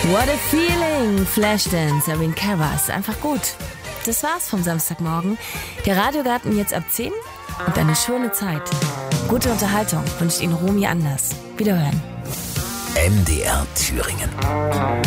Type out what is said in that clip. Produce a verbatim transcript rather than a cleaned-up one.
What a feeling! Flashdance, Irene Cara, ist einfach gut. Das war's vom Samstagmorgen. Der Radiogarten jetzt ab zehn und eine schöne Zeit. Gute Unterhaltung wünscht Ihnen Romy Anders. Wiederhören. M D R Thüringen.